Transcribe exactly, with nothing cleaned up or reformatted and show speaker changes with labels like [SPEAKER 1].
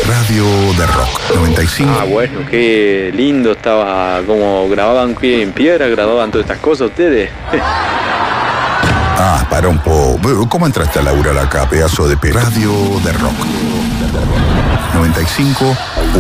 [SPEAKER 1] Radio de Rock noventa y cinco.
[SPEAKER 2] Ah, bueno, qué lindo estaba, como grababan pie en piedra, grababan todas estas cosas ustedes.
[SPEAKER 1] Ah, para un poco. ¿Cómo entraste a laburar acá, pedazo de pe... Radio de Rock noventa y cinco.